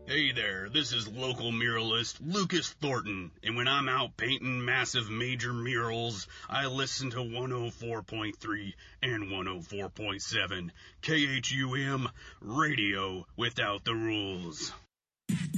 Hey there, this is local muralist Lucas Thornton, and when I'm out painting massive major murals, I listen to 104.3 and 104.7 KHUM Radio Without the Rules.